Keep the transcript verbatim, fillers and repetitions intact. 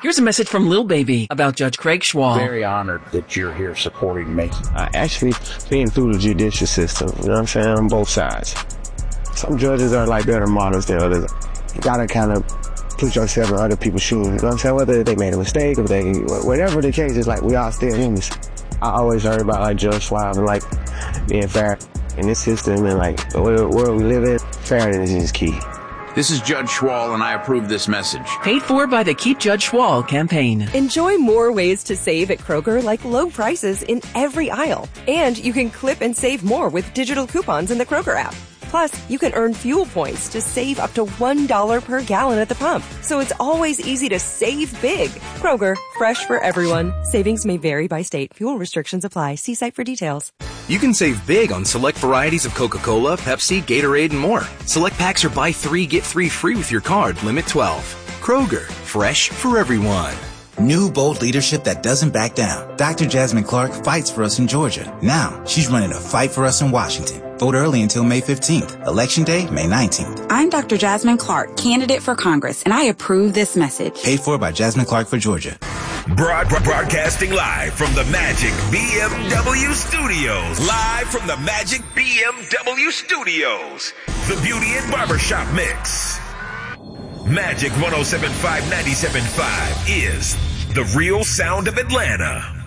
Here's a message from Lil Baby about Judge Craig Schwal. Very honored that you're here supporting me. Uh, actually, being through the judicial system, you know what I'm saying, on both sides. Some judges are like better models than others. You gotta kind of put yourself in other people's shoes. You know what I'm saying? Whether they made a mistake or they, whatever the case is, like, we all still humans. I always heard about, like, Judge Schwab and, like, being fair in this system and, like, the world we live in. Fairness is key. This is Judge Schwal, and I approve this message. Paid for by the Keep Judge Schwal campaign. Enjoy more ways to save at Kroger, like low prices in every aisle. And you can clip and save more with digital coupons in the Kroger app. Plus, you can earn fuel points to save up to one dollar per gallon at the pump. So it's always easy to save big. Kroger, fresh for everyone. Savings may vary by state. Fuel restrictions apply. See site for details. You can save big on select varieties of Coca-Cola, Pepsi, Gatorade, and more. Select packs are buy three, get three free with your card. Limit twelve. Kroger, fresh for everyone. New, bold leadership that doesn't back down. Doctor Jasmine Clark fights for us in Georgia. Now, she's running a fight for us in Washington. Vote early until May fifteenth. Election day, May nineteenth. I'm Doctor Jasmine Clark, candidate for Congress, and I approve this message. Paid for by Jasmine Clark for Georgia. Broad, broadcasting live from the Magic B M W Studios. Live from the Magic B M W Studios. The Beauty and Barbershop Mix. Magic one oh seven point five, ninety-seven point five is the real sound of Atlanta.